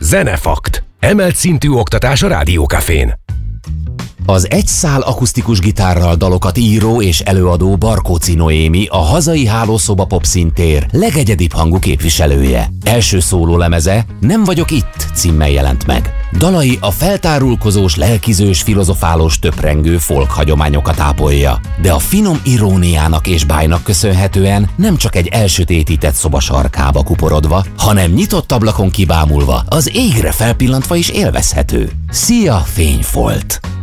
Zenefakt. Emelt szintű oktatás a Rádiókafén. Az egy szál akusztikus gitárral dalokat író és előadó Barkóczy Noémi a hazai hálószoba popszíntér legegyedibb hangú képviselője. Első szólólemeze Nem vagyok itt címmel jelent meg. Dalai a feltárulkozós, lelkizős, filozofálós, töprengő folk hagyományokat ápolja, de a finom iróniának és bájnak köszönhetően nem csak egy elsötétített szoba sarkába kuporodva, hanem nyitott ablakon kibámulva, az égre felpillantva is élvezhető. Szia, fényfolt!